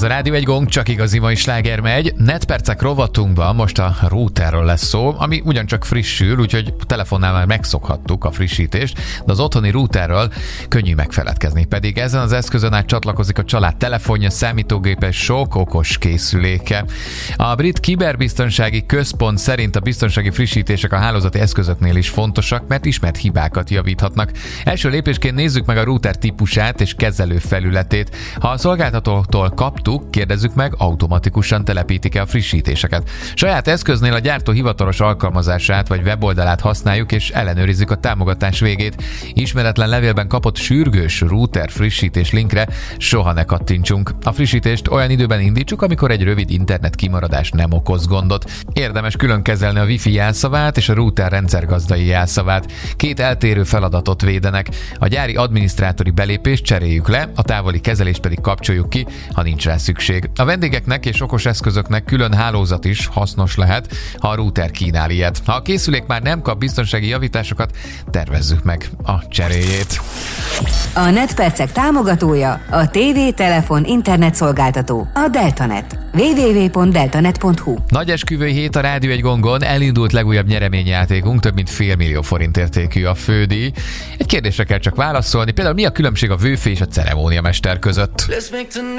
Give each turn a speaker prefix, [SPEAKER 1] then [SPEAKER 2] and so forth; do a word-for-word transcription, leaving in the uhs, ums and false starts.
[SPEAKER 1] Ez a Rádió egy gong, csak igazi mai sláger megy. Netpercek rovatunkban most a routerről lesz szó, ami ugyancsak frissül, úgyhogy telefonnál már megszokhattuk a frissítést, de az otthoni routerről könnyű megfeledkezni, pedig ezen az eszközön át csatlakozik a család telefonja, számítógépe, sok okos készüléke. A brit kiberbiztonsági központ szerint a biztonsági frissítések a hálózati eszközöknél is fontosak, mert ismert hibákat javíthatnak. Első lépésként nézzük meg a router típusát és kezelő felületét. Ha a szolgáltatótól kaptuk, kérdezzük meg, automatikusan telepítik-e a frissítéseket. Saját eszköznél a gyártó hivatalos alkalmazását vagy weboldalát használjuk és ellenőrizzük a támogatás végét. Ismeretlen levélben kapott sürgős router frissítés linkre soha ne kattintsunk. A frissítést olyan időben indítsuk, amikor egy rövid internet kimaradás nem okoz gondot. Érdemes külön kezelni a Wi-Fi jelszavát és a router rendszergazdai jelszavát. Két eltérő feladatot védenek. A gyári adminisztrátori belépést cseréljük le, a távoli kezelést pedig kapcsoljuk ki, ha nincs rá szükség. A vendégeknek és okos eszközöknek külön hálózat is hasznos lehet, ha a router kínál ilyet. Ha a készülék már nem kap biztonsági javításokat, tervezzük meg a cseréjét.
[SPEAKER 2] A Netpercek támogatója a tévé, telefon, internet szolgáltató, a Deltanet. double-u double-u double-u pont deltanet pont hu.
[SPEAKER 1] Nagy esküvő hét a Rádió egy gongon, elindult legújabb nyereményjátékunk, több mint fél millió forint értékű a fődíj. Egy kérdésre kell csak válaszolni, például mi a különbség a vőfé és a ceremóniamester között?